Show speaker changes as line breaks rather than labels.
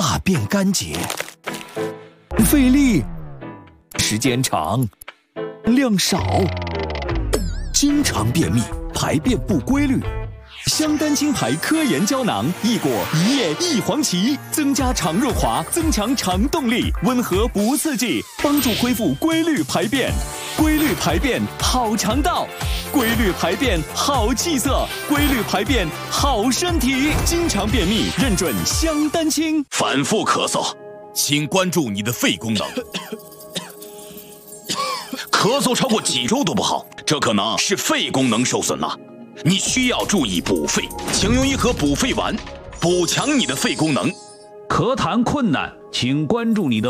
大便干结，费力，时间长，量少，经常便秘，排便不规律。香丹青牌科研胶囊益果一叶一黄芪，增加肠润滑，增强肠动力，温和不刺激，帮助恢复规律排便。规律排便好肠道，规律排便好气色，规律排便好身体。经常便秘认准香丹青。
反复咳嗽，请关注你的肺功能。咳嗽超过几周都不好，这可能是肺功能受损了。你需要注意补肺，请用一盒补肺丸，补强你的肺功能。
咳痰困难，请关注你的